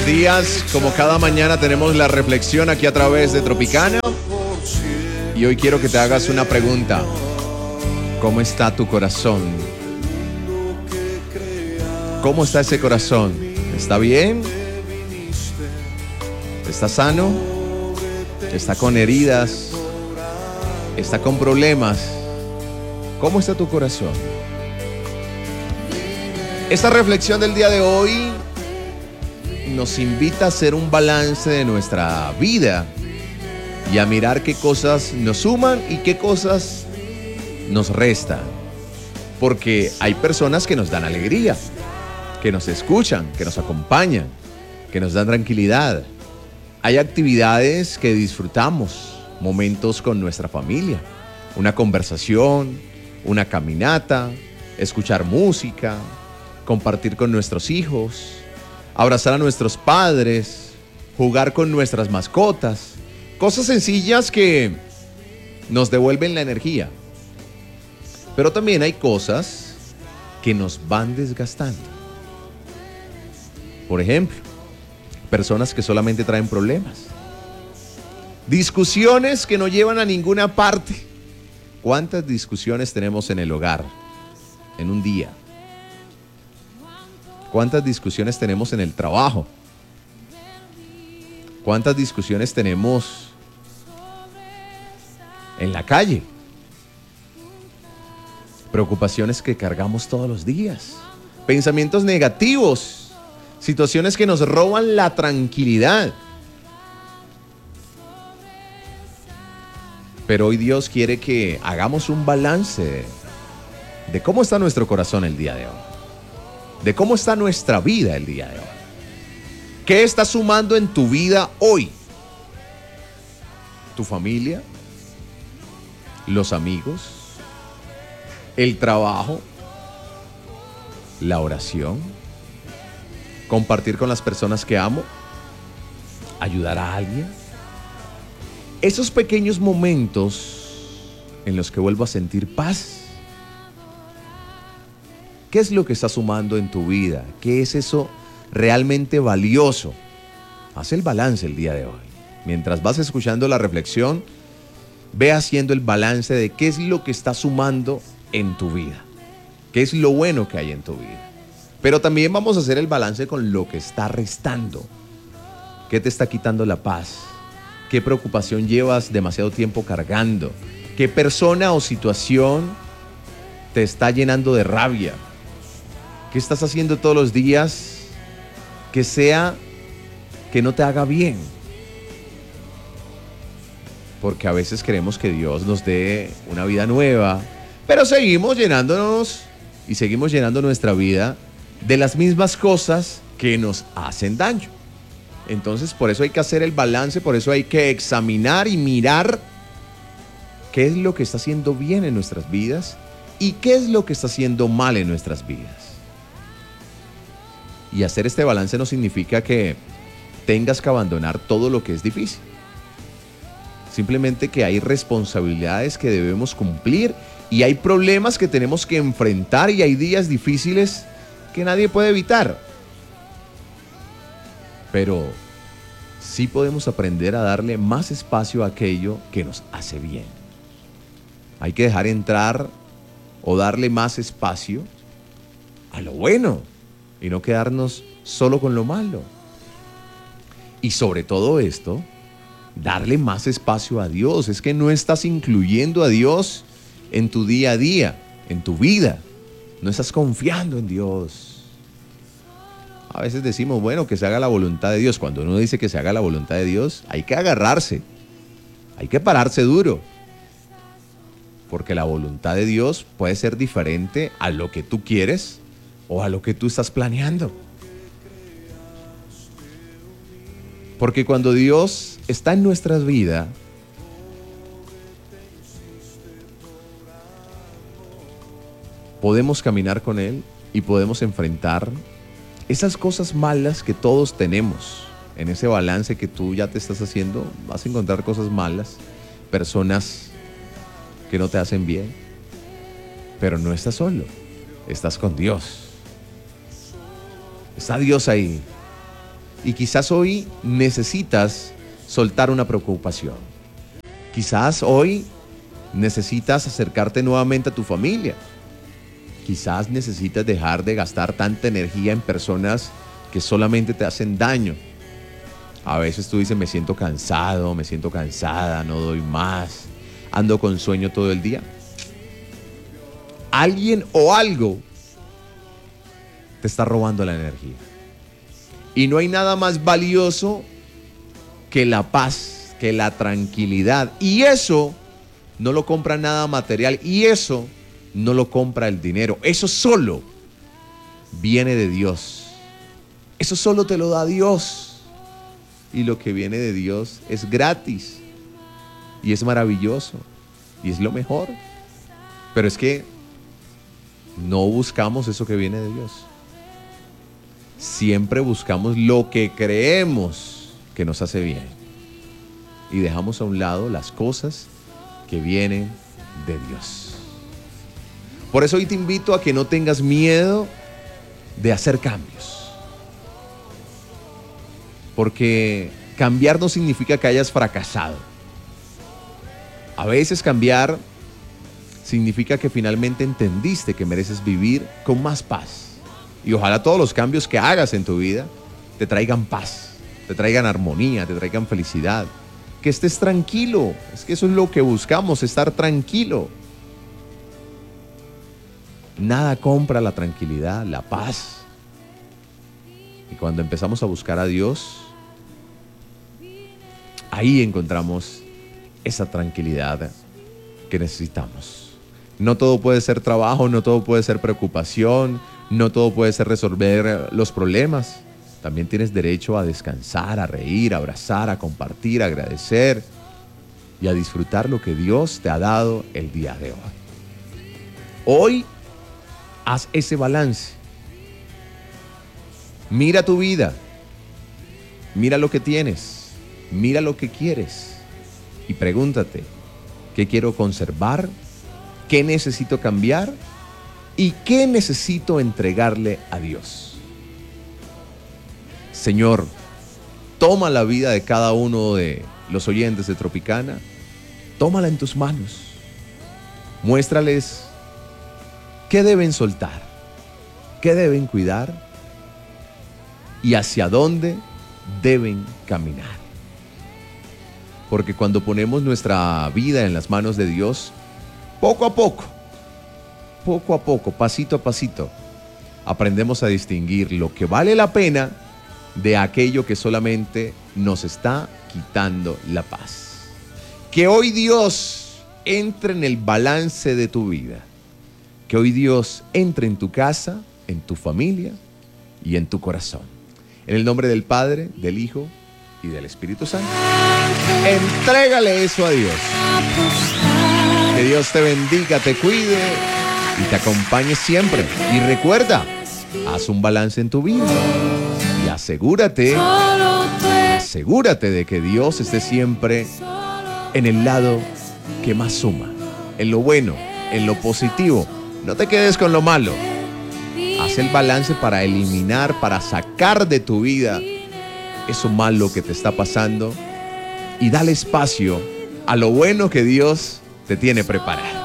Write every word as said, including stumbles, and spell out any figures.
buenos días. Como cada mañana tenemos la reflexión aquí a través de Tropicana. Y hoy quiero que te hagas una pregunta. ¿Cómo está tu corazón? ¿Cómo está ese corazón? ¿Está bien? ¿Está sano? ¿Está con heridas? ¿Está con problemas? ¿Cómo está tu corazón? Esta reflexión del día de hoy nos invita a hacer un balance de nuestra vida y a mirar qué cosas nos suman y qué cosas nos restan. Porque hay personas que nos dan alegría, que nos escuchan, que nos acompañan, que nos dan tranquilidad. Hay actividades que disfrutamos, momentos con nuestra familia, una conversación, una caminata, escuchar música, compartir con nuestros hijos, abrazar a nuestros padres, jugar con nuestras mascotas, cosas sencillas que nos devuelven la energía. Pero también hay cosas que nos van desgastando. Por ejemplo, personas que solamente traen problemas, discusiones que no llevan a ninguna parte. ¿Cuántas discusiones tenemos en el hogar en un día? ¿Cuántas discusiones tenemos en el trabajo? ¿Cuántas discusiones tenemos en la calle? Preocupaciones que cargamos todos los días. Pensamientos negativos. Situaciones que nos roban la tranquilidad. Pero hoy Dios quiere que hagamos un balance de cómo está nuestro corazón el día de hoy. De cómo está nuestra vida el día de hoy. ¿Qué está sumando en tu vida hoy? ¿Tu familia? ¿Los amigos? ¿El trabajo? ¿La oración? ¿Compartir con las personas que amo? ¿Ayudar a alguien? Esos pequeños momentos en los que vuelvo a sentir paz. ¿Qué es lo que está sumando en tu vida? ¿Qué es eso realmente valioso? Haz el balance el día de hoy. Mientras vas escuchando la reflexión, ve haciendo el balance de qué es lo que está sumando en tu vida. ¿Qué es lo bueno que hay en tu vida? Pero también vamos a hacer el balance con lo que está restando. ¿Qué te está quitando la paz? ¿Qué preocupación llevas demasiado tiempo cargando? ¿Qué persona o situación te está llenando de rabia? ¿Qué estás haciendo todos los días que sea que no te haga bien? Porque a veces queremos que Dios nos dé una vida nueva, pero seguimos llenándonos y seguimos llenando nuestra vida de las mismas cosas que nos hacen daño. Entonces, por eso hay que hacer el balance, por eso hay que examinar y mirar qué es lo que está haciendo bien en nuestras vidas y qué es lo que está haciendo mal en nuestras vidas. Y hacer este balance no significa que tengas que abandonar todo lo que es difícil. Simplemente que hay responsabilidades que debemos cumplir y hay problemas que tenemos que enfrentar y hay días difíciles que nadie puede evitar. Pero sí podemos aprender a darle más espacio a aquello que nos hace bien. Hay que dejar entrar o darle más espacio a lo bueno y no quedarnos solo con lo malo. Y sobre todo esto, darle más espacio a Dios. Es que no estás incluyendo a Dios en tu día a día, en tu vida. No estás confiando en Dios. A veces decimos, bueno, que se haga la voluntad de Dios. Cuando uno dice que se haga la voluntad de Dios, hay que agarrarse. Hay que pararse duro. Porque la voluntad de Dios puede ser diferente a lo que tú quieres o a lo que tú estás planeando. Porque cuando Dios está en nuestras vidas, podemos caminar con Él y podemos enfrentar esas cosas malas que todos tenemos. En ese balance que tú ya te estás haciendo, vas a encontrar cosas malas, personas que no te hacen bien, pero no estás solo, estás con Dios. Está Dios ahí. Y quizás hoy necesitas soltar una preocupación. Quizás hoy necesitas acercarte nuevamente a tu familia. Quizás necesitas dejar de gastar tanta energía en personas que solamente te hacen daño. A veces tú dices, me siento cansado, me siento cansada, no doy más, ando con sueño todo el día. Alguien o algo te está robando la energía. Y no hay nada más valioso que la paz, que la tranquilidad. Y eso no lo compra nada material. Y eso no lo compra el dinero. Eso solo viene de Dios. Eso solo te lo da Dios. Y lo que viene de Dios es gratis. Y es maravilloso. Y es lo mejor. Pero es que no buscamos eso que viene de Dios. Siempre buscamos lo que creemos que nos hace bien. Y dejamos a un lado las cosas que vienen de Dios. Por eso hoy te invito a que no tengas miedo de hacer cambios. Porque cambiar no significa que hayas fracasado. A veces cambiar significa que finalmente entendiste que mereces vivir con más paz. Y ojalá todos los cambios que hagas en tu vida te traigan paz, te traigan armonía, te traigan felicidad. Que estés tranquilo. Es que eso es lo que buscamos, estar tranquilo. Nada compra la tranquilidad, la paz. Y cuando empezamos a buscar a Dios, ahí encontramos esa tranquilidad que necesitamos. No todo puede ser trabajo, no todo puede ser preocupación, no todo puede ser resolver los problemas. También tienes derecho a descansar, a reír, a abrazar, a compartir, a agradecer y a disfrutar lo que Dios te ha dado el día de hoy. Hoy, haz ese balance. Mira tu vida. Mira lo que tienes. Mira lo que quieres. Y pregúntate, ¿qué quiero conservar? ¿Qué necesito cambiar? ¿Y qué necesito entregarle a Dios? Señor, toma la vida de cada uno de los oyentes de Tropicana, tómala en tus manos. Muéstrales qué deben soltar, qué deben cuidar y hacia dónde deben caminar. Porque cuando ponemos nuestra vida en las manos de Dios, poco a poco, poco a poco, pasito a pasito, aprendemos a distinguir lo que vale la pena de aquello que solamente nos está quitando la paz. Que hoy Dios entre en el balance de tu vida. Que hoy Dios entre en tu casa, en tu familia y en tu corazón. En el nombre del Padre, del Hijo y del Espíritu Santo. Entrégale eso a Dios. Que Dios te bendiga, te cuide y te acompañe siempre. Y recuerda, haz un balance en tu vida. Y asegúrate, asegúrate de que Dios esté siempre en el lado que más suma, en lo bueno, en lo positivo. No te quedes con lo malo. Haz el balance para eliminar, para sacar de tu vida eso malo que te está pasando y dale espacio a lo bueno que Dios te tiene preparado.